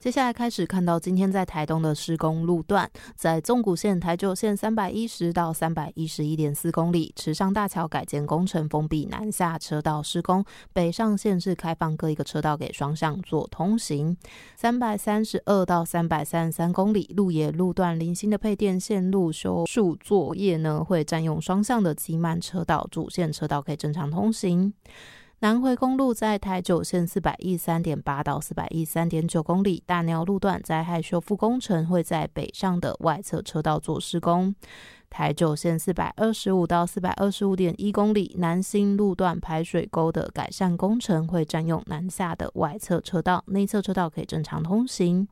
接下来开始看到今天在台东的施工路段，在纵谷线、台九线310到311.4公里，池上大桥改建工程封闭南下车道施工，北上线是开放各一个车道给双向做通行。332到333公里，鹿野路段零星的配电线路修树作业呢，会占用双向的机慢车道，主线车道可以正常通行。南回公路在台九线413.8到413.9公里，大鸟路段灾害修复工程会在北上的外侧车道做施工。台九线425到425.1公里，南新路段排水沟的改善工程会占用南下的外侧车道，内侧车道可以正常通行。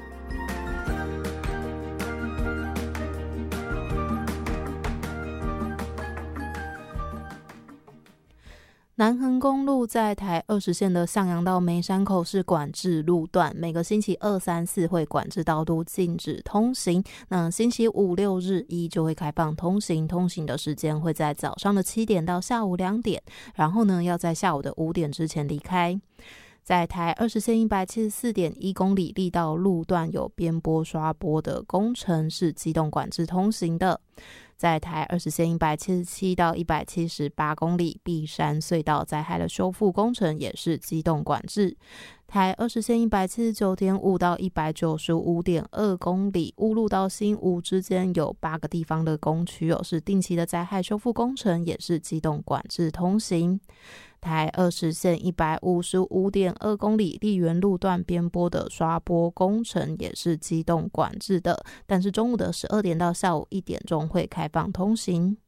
南横公路在台20线的向阳到梅山口是管制路段，每个星期2、3、4会管制道路禁止通行，那星期5、6、日1就会开放通行，通行的时间会在早上的7点到下午2点，然后呢要在下午的5点之前离开。在台20线174.1公里，力道路段有边坡刷坡的工程是机动管制通行的。在台20线177到178公里，碧山隧道灾害的修复工程也是机动管制。台20线179.5到195.2公里，乌路到新吴之间有8个地方的工区是定期的灾害修复工程，也是机动管制通行。台20线155.2公里，丽园路段边坡的刷坡工程也是机动管制的，但是中午的12点到下午1点钟会开放通行。